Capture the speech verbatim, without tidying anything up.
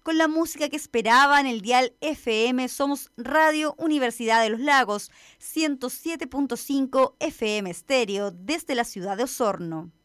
con la música que esperaba en el dial F M. Somos Radio Universidad de los Lagos, ciento siete punto cinco F M estéreo desde la ciudad de Osorno.